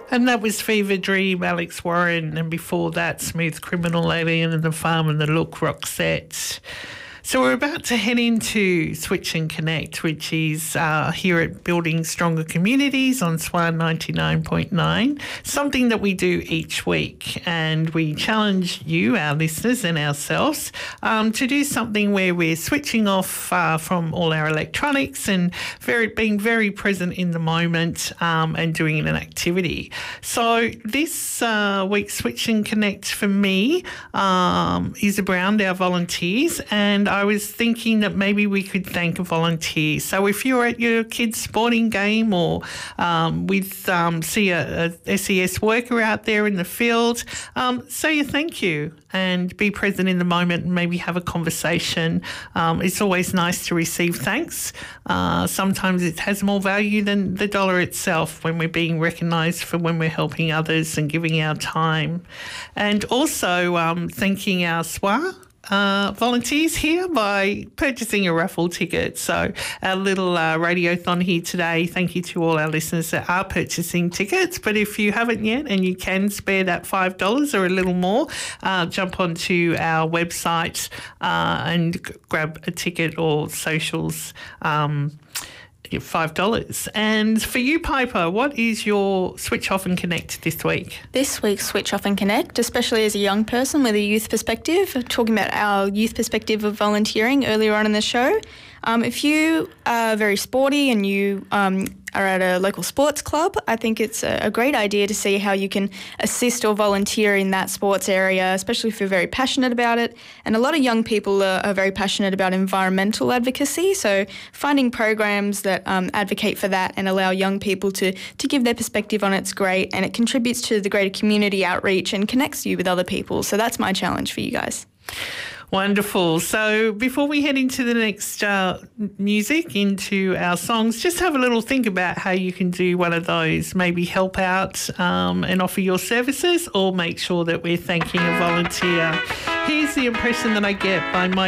And that was Fever Dream, Alex Warren, and before that, Smooth Criminal, Alien and the Farm and the Look, Roxette. So we're about to head into Switch and Connect, which is here at Building Stronger Communities on SWAN 99.9, something that we do each week. And we challenge you, our listeners and ourselves, to do something where we're switching off from all our electronics and being very present in the moment and doing an activity. So this week's Switch and Connect for me is around our volunteers, and I was thinking that maybe we could thank a volunteer. So if you're at your kid's sporting game or see a SES worker out there in the field, say a thank you and be present in the moment and maybe have a conversation. It's always nice to receive thanks. Sometimes it has more value than the dollar itself when we're being recognised for when we're helping others and giving our time. And also thanking our SWA volunteers here by purchasing a raffle ticket. So our little radiothon here today, thank you to all our listeners that are purchasing tickets. But if you haven't yet and you can spare that $5 or a little more, jump onto our website and grab a ticket or socials. $5. And for you, Piper, what is your Switch Off and Connect this week? This week's Switch Off and Connect, especially as a young person with a youth perspective, talking about our youth perspective of volunteering earlier on in the show. If you are very sporty and you are at a local sports club, I think it's a great idea to see how you can assist or volunteer in that sports area, especially if you're very passionate about it. And a lot of young people are very passionate about environmental advocacy, so finding programs that advocate for that and allow young people to give their perspective on it's great, and it contributes to the greater community outreach and connects you with other people. So that's my challenge for you guys. Wonderful. So before we head into the next music, into our songs, just have a little think about how you can do one of those. Maybe help out and offer your services, or make sure that we're thanking a volunteer. Here's The Impression That I Get by Mike